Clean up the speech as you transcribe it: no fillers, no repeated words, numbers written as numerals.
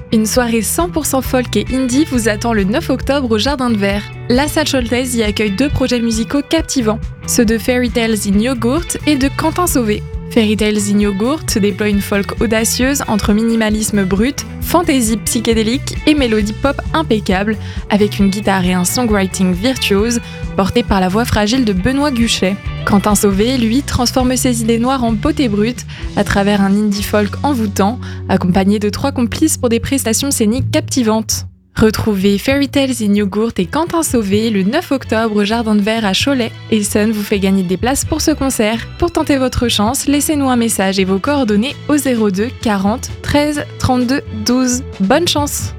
Une soirée 100% folk et indie vous attend le 9 octobre au Jardin de Verre. La salle Choltaise y accueille 2 projets musicaux captivants, ceux de Fairy Tales in Yogurt et de Quentin Sauvé. Fairy Tales in Yogurt déploie une folk audacieuse entre minimalisme brut, fantaisie psychédélique et mélodie pop impeccable, avec une guitare et un songwriting virtuose portés par la voix fragile de Benoît Guchet. Quentin Sauvé, lui, transforme ses idées noires en beauté brute à travers un indie folk envoûtant, accompagné de 3 complices pour des prestations scéniques captivantes. Retrouvez Fairy Tales in Yogurt et Quentin Sauvé le 9 octobre au Jardin de Verre à Cholet, et Sun vous fait gagner des places pour ce concert. Pour tenter votre chance, laissez-nous un message et vos coordonnées au 02 40 13 32 12. Bonne chance!